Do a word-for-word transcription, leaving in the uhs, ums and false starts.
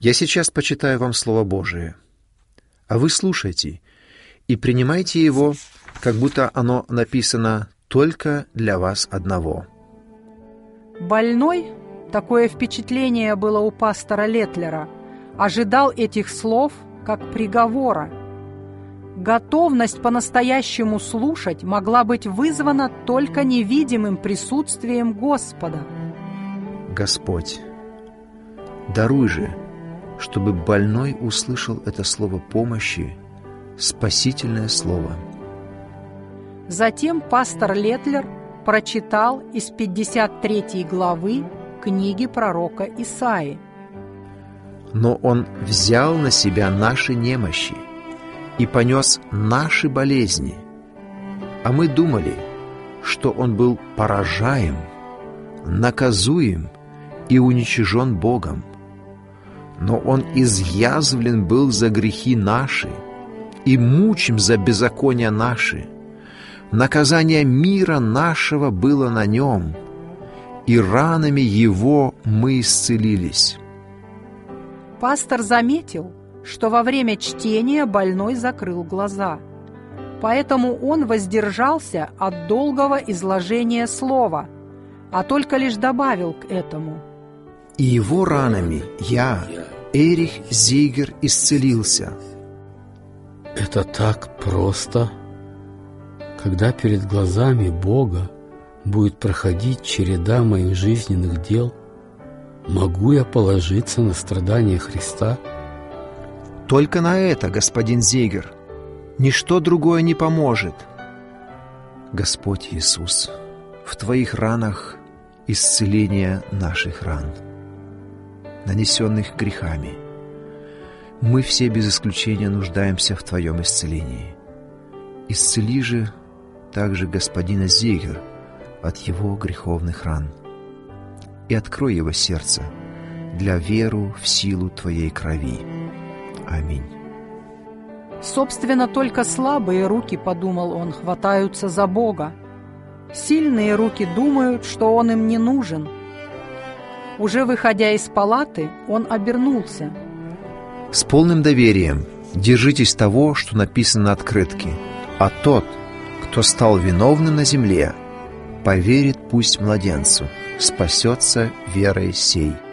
Я сейчас почитаю вам Слово Божие, а вы слушайте и принимайте его, как будто оно написано только для вас одного. Больной, такое впечатление было у пастора Летлера, ожидал этих слов как приговора. Готовность по-настоящему слушать могла быть вызвана только невидимым присутствием Господа. Господь, даруй же, чтобы больной услышал это слово помощи, спасительное слово. Затем пастор Летлер прочитал из пятьдесят третьей главы книги пророка Исаии. Но Он взял на себя наши немощи и понес наши болезни, а мы думали, что Он был поражаем, наказуем и уничижен Богом. Но Он изъязвлен был за грехи наши и мучим за беззакония наши. Наказание мира нашего было на Нем, и ранами Его мы исцелились. Пастор заметил, что во время чтения больной закрыл глаза, поэтому он воздержался от долгого изложения слова, а только лишь добавил к этому: «И Его ранами я, Эрих Зейгер, исцелился». Это так просто. Когда перед глазами Бога будет проходить череда моих жизненных дел, могу я положиться на страдания Христа? Только на это, господин Зейгер. Ничто другое не поможет. Господь Иисус, в Твоих ранах исцеление наших ран, нанесенных грехами. Мы все без исключения нуждаемся в Твоем исцелении. Исцели же также господина Зейгер от его греховных ран и открой его сердце для веры в силу Твоей крови. Аминь. Собственно, только слабые руки, подумал он, хватаются за Бога. Сильные руки думают, что Он им не нужен. Уже выходя из палаты, он обернулся. С полным доверием держитесь того, что написано на открытке. А тот, кто стал виновным на земле, поверит пусть младенцу, спасется верой сей.